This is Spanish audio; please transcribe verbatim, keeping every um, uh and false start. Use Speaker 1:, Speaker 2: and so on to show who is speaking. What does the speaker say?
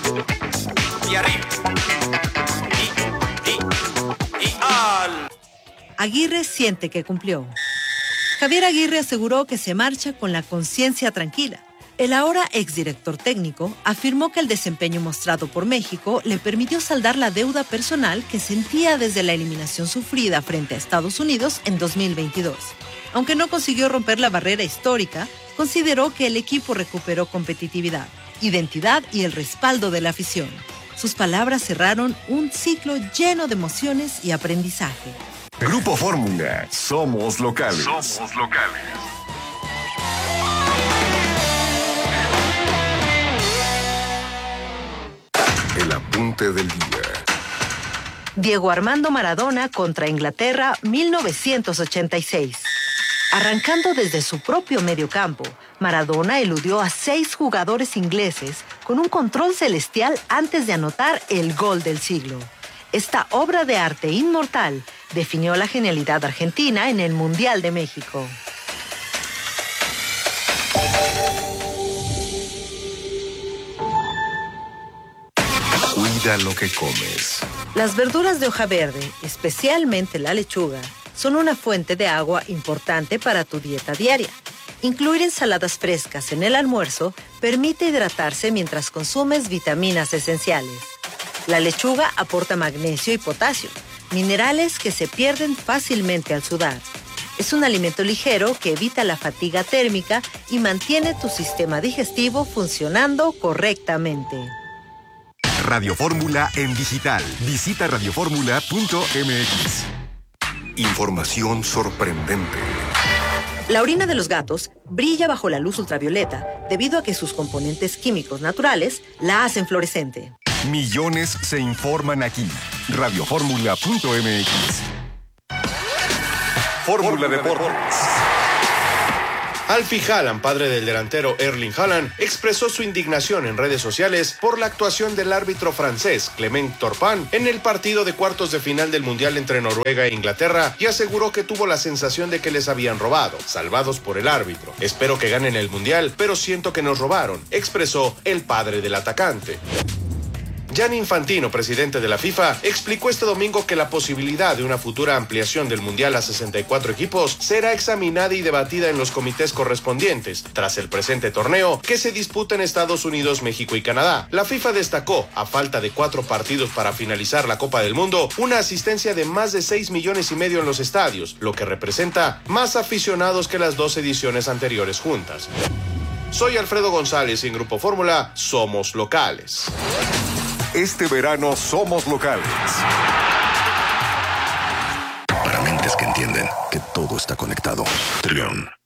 Speaker 1: Y arriba. Y, y, y al.
Speaker 2: Aguirre siente que cumplió. Javier Aguirre aseguró que se marcha con la conciencia tranquila. El ahora exdirector técnico afirmó que el desempeño mostrado por México le permitió saldar la deuda personal que sentía desde la eliminación sufrida frente a Estados Unidos en dos mil veintidós. Aunque no consiguió romper la barrera histórica, consideró que el equipo recuperó competitividad, identidad y el respaldo de la afición. Sus palabras cerraron un ciclo lleno de emociones y aprendizaje.
Speaker 3: Grupo Fórmula, somos locales.
Speaker 4: Somos locales.
Speaker 3: El apunte del día.
Speaker 2: Diego Armando Maradona contra Inglaterra, mil novecientos ochenta y seis. Arrancando desde su propio mediocampo, Maradona eludió a seis jugadores ingleses con un control celestial antes de anotar el gol del siglo. Esta obra de arte inmortal definió la genialidad argentina en el Mundial de México.
Speaker 3: Cuida lo que comes.
Speaker 2: Las verduras de hoja verde, especialmente la lechuga, son una fuente de agua importante para tu dieta diaria. Incluir ensaladas frescas en el almuerzo permite hidratarse mientras consumes vitaminas esenciales. La lechuga aporta magnesio y potasio, minerales que se pierden fácilmente al sudar. Es un alimento ligero que evita la fatiga térmica y mantiene tu sistema digestivo funcionando correctamente.
Speaker 3: Radio Fórmula en digital. Visita radio fórmula punto m x. Información sorprendente.
Speaker 2: La orina de los gatos brilla bajo la luz ultravioleta debido a que sus componentes químicos naturales la hacen fluorescente.
Speaker 3: Millones se informan aquí. radio fórmula punto m x. Fórmula Deportes.
Speaker 5: Alfie Haaland, padre del delantero Erling Haaland, expresó su indignación en redes sociales por la actuación del árbitro francés Clement Turpin en el partido de cuartos de final del Mundial entre Noruega e Inglaterra y aseguró que tuvo la sensación de que les habían robado, salvados por el árbitro. Espero que ganen el Mundial, pero siento que nos robaron, expresó el padre del atacante. Gianni Infantino, presidente de la FIFA, explicó este domingo que la posibilidad de una futura ampliación del Mundial a sesenta y cuatro equipos será examinada y debatida en los comités correspondientes, tras el presente torneo que se disputa en Estados Unidos, México y Canadá. La FIFA destacó, a falta de cuatro partidos para finalizar la Copa del Mundo, una asistencia de más de seis millones y medio en los estadios, lo que representa más aficionados que las dos ediciones anteriores juntas. Soy Alfredo González y en Grupo Fórmula somos locales.
Speaker 3: Este verano somos locales.
Speaker 4: Para mentes que entienden que todo está conectado. Trión.